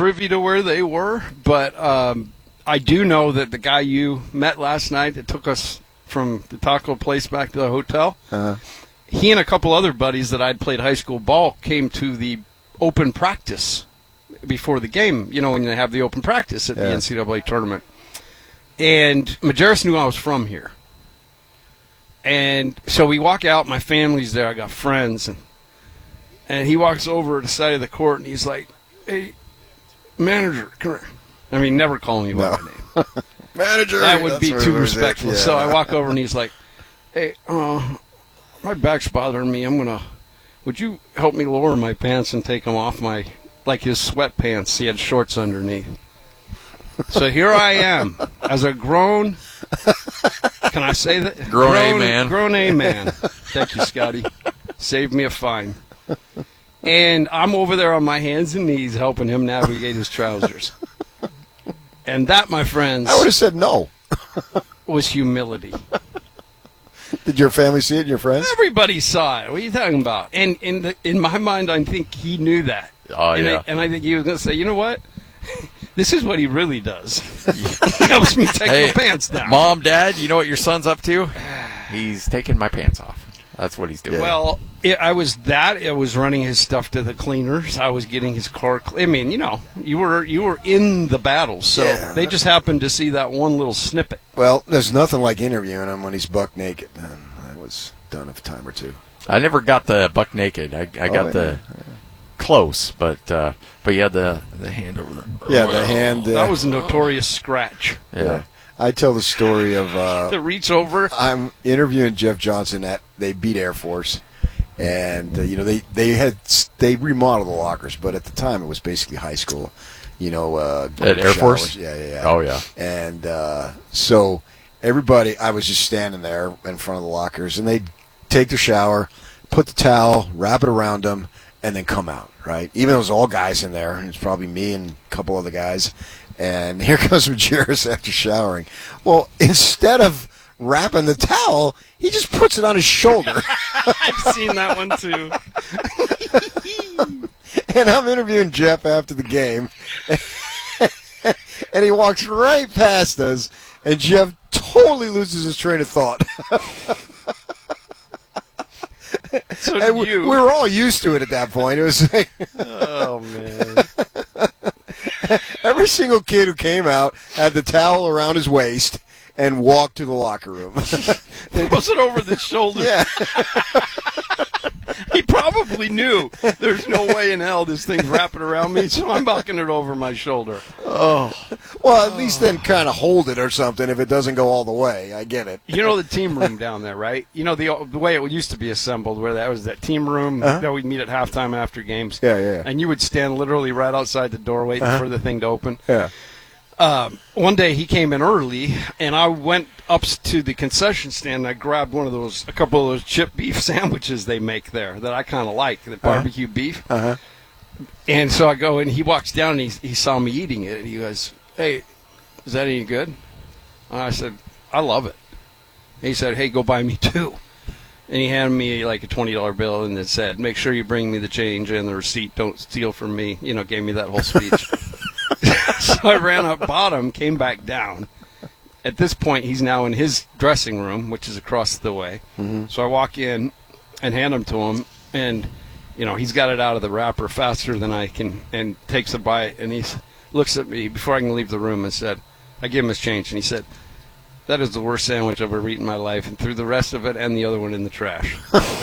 privy to where they were, but I do know that the guy you met last night that took us from the taco place back to the hotel, he and a couple other buddies that I'd played high school ball came to the open practice before the game, when they have the open practice at the NCAA tournament. And Majerus knew I was from here. And so we walk out, my family's there, I got friends, and he walks over to the side of the court, and he's like, "Hey, manager, come here." I mean, never calling me by my name. Manager! That would be too respectful. So I walk over, and he's like, "Hey, my back's bothering me. Would you help me lower my pants and take them off like his sweatpants? He had shorts underneath." So here I am, as a grown, can I say that? Grown A-man. Grown A-man. Thank you, Scotty. Saved me a fine. And I'm over there on my hands and knees helping him navigate his trousers. And that, my friends, I would have said no. was humility. Did your family see it and your friends? Everybody saw it. What are you talking about? And in my mind, I think he knew that. Oh, yeah. And I think he was going to say, you know what? This is what he really does. He helps me take my pants down. Mom, Dad, you know what your son's up to? He's taking my pants off. That's what he's doing. Well, I was running his stuff to the cleaners. I was getting his car. I mean, you were in the battle, so they just happened to see that one little snippet. Well, there's nothing like interviewing him when he's buck naked. I was done a time or two. I never got the buck naked. I got the close, but you had the hand over there. Yeah, the hand. That was a notorious scratch. Yeah. I tell the story of the reach over. I'm interviewing Jeff Johnson they beat Air Force, and they remodeled the lockers, but at the time it was basically high school. At Air Force. Yeah. Oh yeah. And so everybody, I was just standing there in front of the lockers, and they'd take the shower, put the towel, wrap it around them, and then come out. Right, even though it was all guys in there, it's probably me and a couple other guys. And here comes Majerus after showering. Well, instead of wrapping the towel, he just puts it on his shoulder. I've seen that one too. And I'm interviewing Jeff after the game, and he walks right past us, and Jeff totally loses his train of thought. So and we were all used to it at that point. It was like, oh man. Every single kid who came out had the towel around his waist and walked to the locker room. Was it over the shoulder? Yeah. He probably knew there's no way in hell this thing's wrapping around me, so I'm bucking it over my shoulder. Oh. Well, at least then kind of hold it or something if it doesn't go all the way. I get it. You know the team room down there, right? You know the way it used to be assembled, where that was that team room that we'd meet at halftime after games. Yeah. And you would stand literally right outside the door waiting for the thing to open. Yeah. One day he came in early, and I went up to the concession stand, and I grabbed a couple of those chip beef sandwiches they make there that I kind of like, the barbecue beef. And so I go, and he walks down, and he saw me eating it, and he goes, "Hey, is that any good?" And I said, "I love it." And he said, "Hey, go buy me two." And he handed me like a $20 bill, and it said, "Make sure you bring me the change and the receipt. Don't steal from me." Gave me that whole speech. So I ran up bottom, came back down. At this point, he's now in his dressing room, which is across the way. Mm-hmm. So I walk in and hand them to him, and he's got it out of the wrapper faster than I can, and takes a bite, and he looks at me before I can leave the room and said, I gave him his change, and he said, "That is the worst sandwich I've ever eaten in my life," and threw the rest of it and the other one in the trash.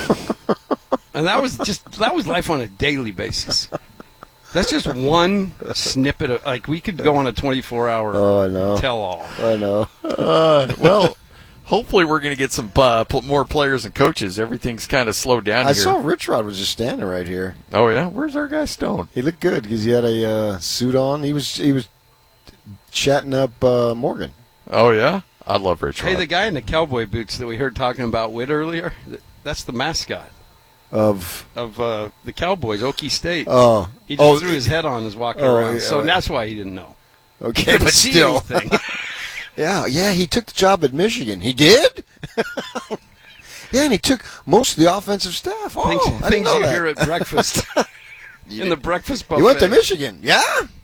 And that was life on a daily basis. That's just one snippet of, we could go on a 24-hour tell-all. I know. Well, hopefully we're going to get some more players and coaches. Everything's kind of slowed down here. I saw Rich Rod was just standing right here. Oh, yeah? Where's our guy Stone? He looked good because he had a suit on. He was chatting up Morgan. Oh, yeah? I love Rich Rod. Hey, the guy in the cowboy boots that we heard talking about Witt earlier, that's the mascot. Of the Cowboys, Okie State. Oh. He just threw his head on as walking around, yeah, so that's why he didn't know. Okay, but still. Yeah, he took the job at Michigan. He did? Yeah, and he took most of the offensive staff. Things you hear at breakfast. In the breakfast buffet. You went to Michigan, yeah?